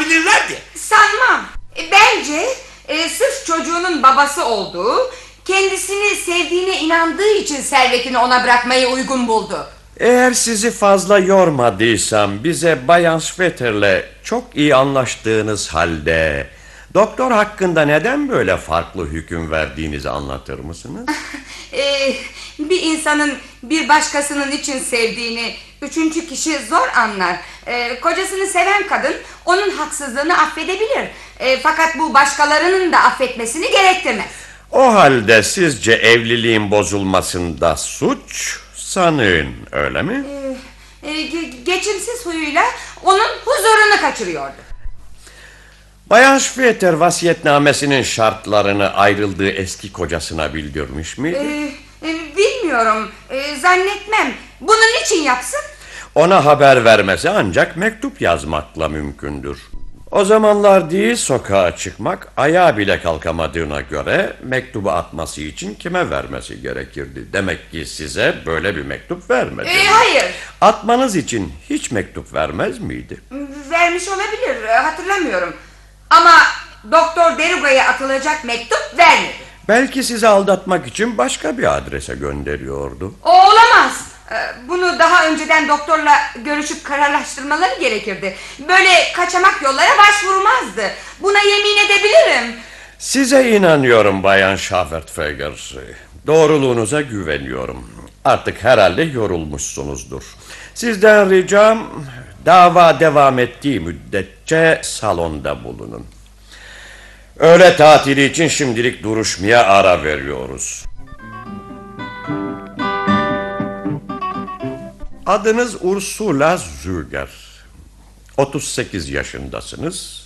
yapabilirlerdi. Sanmam. Bence sırf çocuğunun babası olduğu, kendisini sevdiğine inandığı için servetini ona bırakmayı uygun buldu. Eğer sizi fazla yormadıysam bize Bayan Schwetter'le çok iyi anlaştığınız halde doktor hakkında neden böyle farklı hüküm verdiğinizi anlatır mısınız? Bir insanın bir başkasının için sevdiğini üçüncü kişi zor anlar. Kocasını seven kadın onun haksızlığını affedebilir. Fakat bu başkalarının da affetmesini gerektirmez. O halde sizce evliliğin bozulmasında suç sanığın, öyle mi? Geçimsiz huyuyla onun huzurunu kaçırıyordu. Bayan Schwetter vasiyetnamesinin şartlarını ayrıldığı eski kocasına bildirmiş miydi? Bilmiyorum, zannetmem. Bunun için yapsın? Ona haber vermesi ancak mektup yazmakla mümkündür. O zamanlar değil, sokağa çıkmak, ayağa bile kalkamadığına göre mektubu atması için kime vermesi gerekirdi? Demek ki size böyle bir mektup vermedi. Hayır. Atmanız için hiç mektup vermez miydi? Vermiş olabilir, hatırlamıyorum. Ama Doktor Deruga'ya atılacak mektup vermedi. Belki sizi aldatmak için başka bir adrese gönderiyordu. O olamaz. Bunu daha önceden doktorla görüşüp kararlaştırmaları gerekirdi. Böyle kaçamak yollara başvurmazdı. Buna yemin edebilirim. Size inanıyorum Bayan Schaffertfeger. Doğruluğunuza güveniyorum. Artık herhalde yorulmuşsunuzdur. Sizden ricam, dava devam ettiği müddetçe salonda bulunun. Öğle tatili için şimdilik duruşmaya ara veriyoruz. Adınız Ursula Züger. 38 yaşındasınız.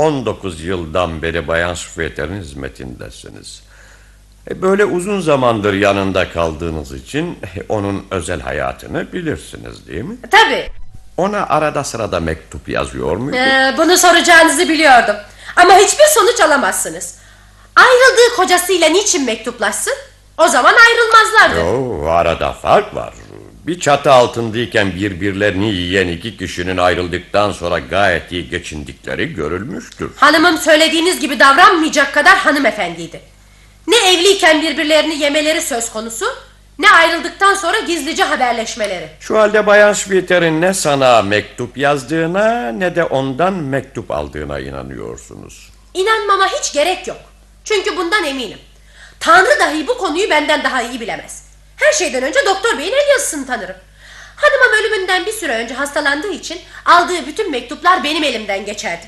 19 yıldan beri Bayan Schwetter'in hizmetindesiniz. Böyle uzun zamandır yanında kaldığınız için onun özel hayatını bilirsiniz, değil mi? Tabii. Ona arada sırada mektup yazıyor muydu? Bunu soracağınızı biliyordum. Ama hiçbir sonuç alamazsınız. Ayrıldığı kocasıyla niçin mektuplaşsın? O zaman ayrılmazlardı. Arada fark var. Bir çatı altındayken birbirlerini yiyen iki kişinin ayrıldıktan sonra gayet iyi geçindikleri görülmüştür. Hanımım söylediğiniz gibi davranmayacak kadar hanımefendiydi. Ne evliyken birbirlerini yemeleri söz konusu, ne ayrıldıktan sonra gizlice haberleşmeleri. Şu halde Bayan Schwetter'in ne sana mektup yazdığına ne de ondan mektup aldığına inanıyorsunuz. İnanmama hiç gerek yok. Çünkü bundan eminim. Tanrı dahi bu konuyu benden daha iyi bilemez. Her şeyden önce doktor beyin el yazısını tanırım. Hanımım ölümünden bir süre önce hastalandığı için aldığı bütün mektuplar benim elimden geçerdi.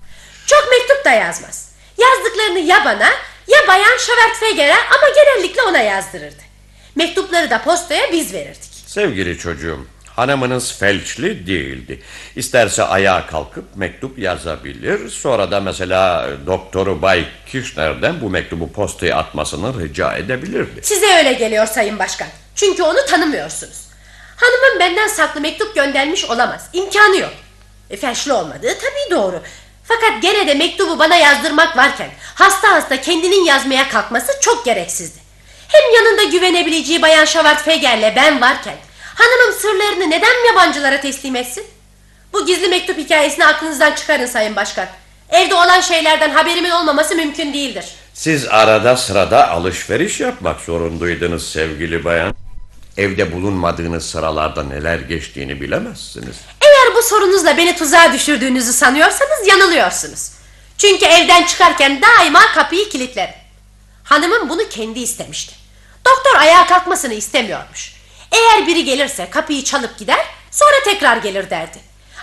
Çok mektup da yazmaz. Yazdıklarını ya bana ya Bayan Schaffertfeger'e, ama genellikle ona yazdırırdı. Mektupları da postaya biz verirdik. Sevgili çocuğum, hanımınız felçli değildi. İsterse ayağa kalkıp mektup yazabilir. Sonra da mesela doktoru Bay Kirchner'den bu mektubu postaya atmasını rica edebilirdi. Size öyle geliyor Sayın Başkan. Çünkü onu tanımıyorsunuz. Hanımın benden saklı mektup göndermiş olamaz. İmkanı yok. Felçli olmadığı tabii doğru. Fakat gene de mektubu bana yazdırmak varken hasta kendinin yazmaya kalkması çok gereksizdi. Hem yanında güvenebileceği Bayan Schaffertfeger'le ben varken hanımım sırlarını neden yabancılara teslim etsin? Bu gizli mektup hikayesini aklınızdan çıkarın Sayın Başkan. Evde olan şeylerden haberimin olmaması mümkün değildir. Siz arada sırada alışveriş yapmak zorundaydınız sevgili bayan. Evde bulunmadığınız sıralarda neler geçtiğini bilemezsiniz. Eğer bu sorunuzla beni tuzağa düşürdüğünüzü sanıyorsanız yanılıyorsunuz. Çünkü evden çıkarken daima kapıyı kilitlerim. Hanımım bunu kendi istemişti. Doktor ayağa kalkmasını istemiyormuş. Eğer biri gelirse kapıyı çalıp gider, sonra tekrar gelir derdi.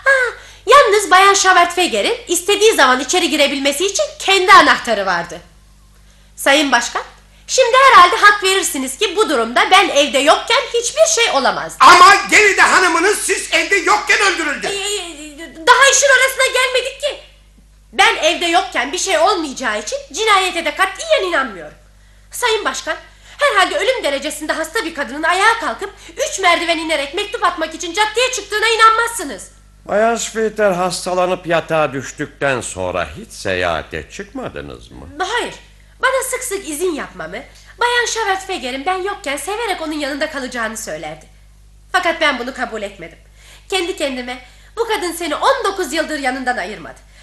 Yalnız Bayan Schaffertfeger'in istediği zaman içeri girebilmesi için kendi anahtarı vardı. Sayın Başkan, şimdi herhalde hak verirsiniz ki bu durumda ben evde yokken hiçbir şey olamazdı. Ama gene de hanımınız siz evde yokken öldürüldü. Daha işin orasına gelmedik ki. Ben evde yokken bir şey olmayacağı için cinayete de katiyen inanmıyorum. Sayın Başkan, herhalde ölüm derecesinde hasta bir kadının ayağa kalkıp 3 merdiven inerek mektup atmak için caddeye çıktığına inanmazsınız. Bayan Schwetter hastalanıp yatağa düştükten sonra hiç seyahate çıkmadınız mı? Hayır. Bana sık sık izin yapmamı, Bayan Schaffertfeger'in ben yokken severek onun yanında kalacağını söylerdi. Fakat ben bunu kabul etmedim. Kendi kendime, bu kadın seni 19 yıldır yanından ayırmadı.